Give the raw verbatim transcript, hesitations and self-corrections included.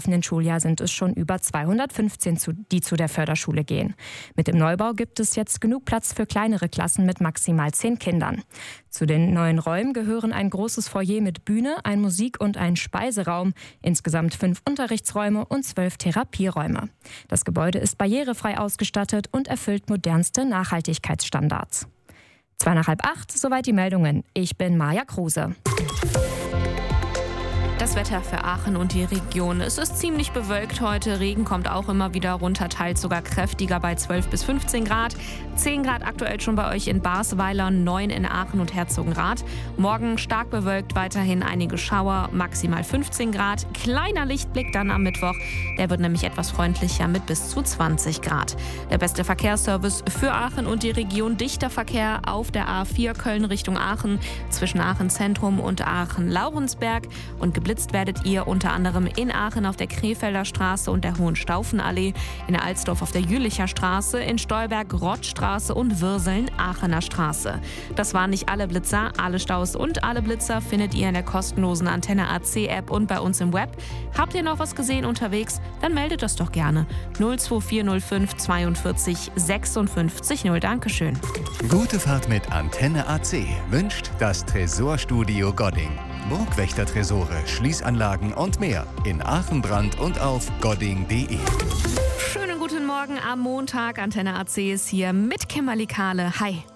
Im Schuljahr sind es schon über zweihundertfünfzehn, die zu der Förderschule gehen. Mit dem Neubau gibt es jetzt genug Platz für kleinere Klassen mit maximal zehn Kindern. Zu den neuen Räumen gehören ein großes Foyer mit Bühne, ein Musik- und ein Speiseraum, insgesamt fünf Unterrichtsräume und zwölf Therapieräume. Das Gebäude ist barrierefrei ausgestattet und erfüllt modernste Nachhaltigkeitsstandards. Zwei nach halb acht, soweit die Meldungen. Ich bin Maja Kruse. Das Wetter für Aachen und die Region. Es ist ziemlich bewölkt heute. Regen kommt auch immer wieder runter, teils sogar kräftiger bei zwölf bis fünfzehn Grad. zehn Grad aktuell schon bei euch in Basweiler, neun in Aachen und Herzogenrath. Morgen stark bewölkt, weiterhin einige Schauer, maximal fünfzehn Grad. Kleiner Lichtblick dann am Mittwoch. Der wird nämlich etwas freundlicher mit bis zu zwanzig Grad. Der beste Verkehrsservice für Aachen und die Region. Dichter Verkehr auf der A vier Köln Richtung Aachen, zwischen Aachen Zentrum und Aachen-Laurensberg. Und geblitzt werdet ihr unter anderem in Aachen auf der Krefelder Straße und der Hohenstaufenallee, in Alsdorf auf der Jülicher Straße, in Stolberg Rottstraße und Würseln Aachener Straße. Das waren nicht alle Blitzer. Alle Staus und alle Blitzer findet ihr in der kostenlosen Antenne A C App und bei uns im Web. Habt ihr noch was gesehen unterwegs? Dann meldet das doch gerne. null zwei vier null fünf zweiundvierzig sechsundfünfzig null. Dankeschön. Gute Fahrt mit Antenne A C wünscht das Tresorstudio Godding. Burgwächter-Tresore, Schließanlagen und mehr in Aachen, Brand und auf godding punkt de. Schönen guten Morgen am Montag. Antenne A C ist hier mit Kimberly Kahle. Hi.